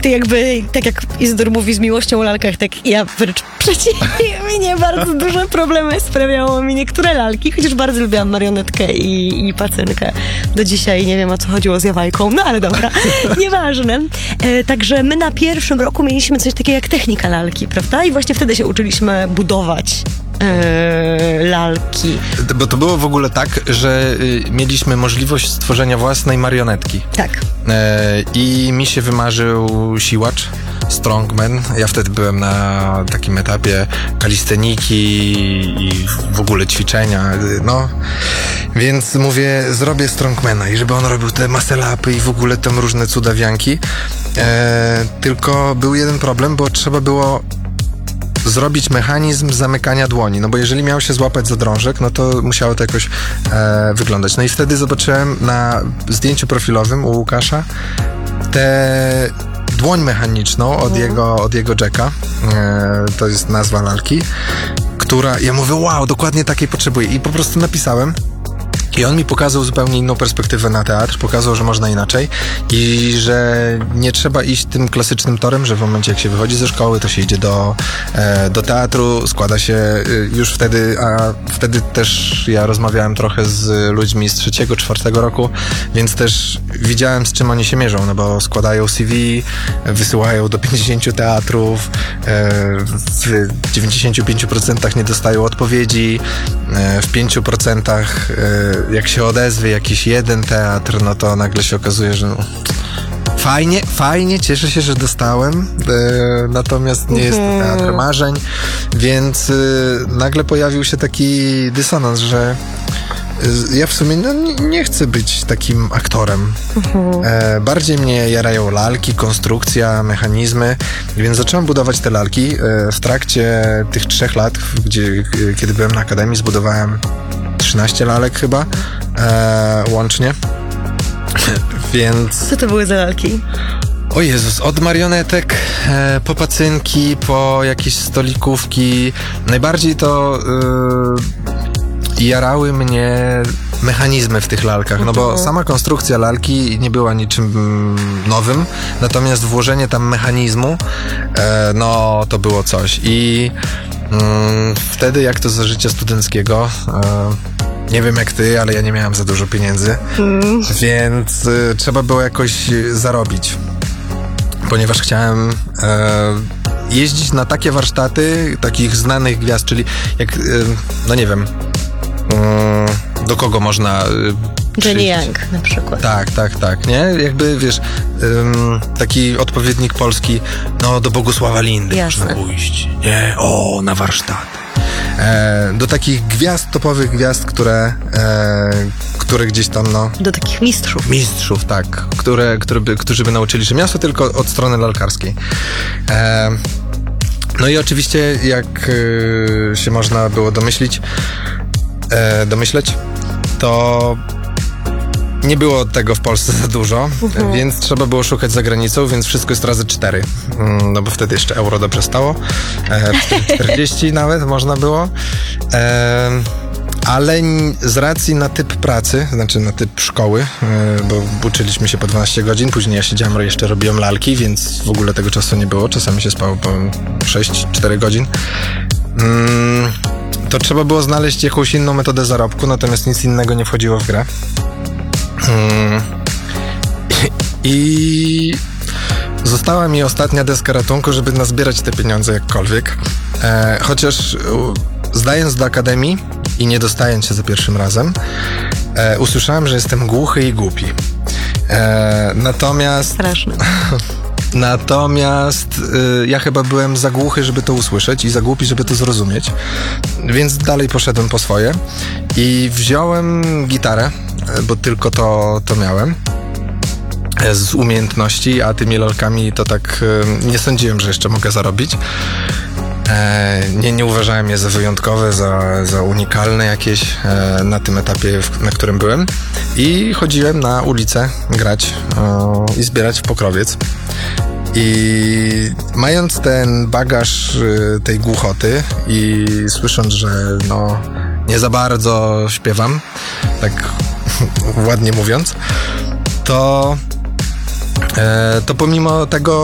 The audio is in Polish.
jakby, tak jak Izydor mówi z miłością o lalkach, tak ja wręcz przeciwnie, bardzo duże problemy sprawiało mi niektóre lalki, chociaż bardzo lubiłam marionetkę i pacynkę. Do dzisiaj nie wiem, o co chodziło z Jawajką, no ale dobra, nieważne. Także my na pierwszym roku mieliśmy coś takiego jak technika lalki, prawda? I właśnie wtedy się uczyliśmy budować lalki. Bo to było w ogóle tak, że mieliśmy możliwość stworzenia własnej marionetki. Tak. I mi się wymarzył siłacz, strongman. Ja wtedy byłem na takim etapie kalisteniki i w ogóle ćwiczenia, no. Więc mówię, zrobię strongmana i żeby on robił te muscle-upy i w ogóle tam różne cudawianki. Tylko był jeden problem, bo trzeba było zrobić mechanizm zamykania dłoni, no bo jeżeli miał się złapać za drążek, no to musiało to jakoś wyglądać. No i wtedy zobaczyłem na zdjęciu profilowym u Łukasza tę dłoń mechaniczną od jego Jacka, to jest nazwa lalki, która, ja mówię, wow, dokładnie takiej potrzebuję i po prostu napisałem. I on mi pokazał zupełnie inną perspektywę na teatr, pokazał, że można inaczej i że nie trzeba iść tym klasycznym torem, że w momencie jak się wychodzi ze szkoły, to się idzie do teatru, składa się już wtedy, a wtedy też ja rozmawiałem trochę z ludźmi z 3., 4. roku, więc też widziałem, z czym oni się mierzą, no bo składają CV, wysyłają do 50 teatrów, w 95% nie dostają odpowiedzi, w 5% jak się odezwie jakiś jeden teatr, no to nagle się okazuje, że no, fajnie, cieszę się, że dostałem, natomiast nie jest to teatr marzeń, więc nagle pojawił się taki dysonans, że ja w sumie nie chcę być takim aktorem. Bardziej mnie jarają lalki, konstrukcja, mechanizmy, więc zacząłem budować te lalki. W trakcie tych 3 lat, kiedy byłem na akademii, zbudowałem 13 lalek chyba łącznie. Więc... Co to były za lalki? O Jezus, od marionetek po pacynki, po jakieś stolikówki. Najbardziej to jarały mnie mechanizmy w tych lalkach, no bo sama konstrukcja lalki nie była niczym nowym, natomiast włożenie tam mechanizmu, no to było coś. I wtedy, jak to za życia studenckiego, nie wiem jak ty, ale ja nie miałem za dużo pieniędzy, więc trzeba było jakoś zarobić, ponieważ chciałem jeździć na takie warsztaty takich znanych gwiazd, czyli jak, no nie wiem, do kogo można Jenny Young na przykład. Tak, nie? Jakby, wiesz, taki odpowiednik polski, no do Bogusława Lindy można pójść, nie? O, na warsztaty. Do takich gwiazd, topowych gwiazd, które gdzieś tam, no... Do takich mistrzów. Mistrzów, tak. Którzy by nauczyli rzemiosła, tylko od strony lalkarskiej. No i oczywiście, jak się można było domyśleć, to nie było tego w Polsce za dużo, więc trzeba było szukać za granicą, więc wszystko jest razy 4. No bo wtedy jeszcze euro dobrze stało. 40 nawet można było. Ale z racji na typ pracy, znaczy na typ szkoły, bo uczyliśmy się po 12 godzin, później ja siedziałem, jeszcze robiłem lalki, więc w ogóle tego czasu nie było. Czasami się spało po 6-4 godzin. To trzeba było znaleźć jakąś inną metodę zarobku, natomiast nic innego nie wchodziło w grę. I została mi ostatnia deska ratunku, żeby nazbierać te pieniądze jakkolwiek. Chociaż zdając do akademii i nie dostając się za pierwszym razem, usłyszałem, że jestem głuchy i głupi. Natomiast... Straszne. Natomiast ja chyba byłem za głuchy, żeby to usłyszeć i za głupi, żeby to zrozumieć, więc dalej poszedłem po swoje i wziąłem gitarę, bo tylko to miałem z umiejętności, a tymi lalkami to tak nie sądziłem, że jeszcze mogę zarobić. Nie uważałem je za wyjątkowe, za unikalne jakieś na tym etapie, na którym byłem, i chodziłem na ulicę grać i zbierać w pokrowiec. I mając ten bagaż tej głuchoty i słysząc, że no nie za bardzo śpiewam, tak ładnie mówiąc, to pomimo tego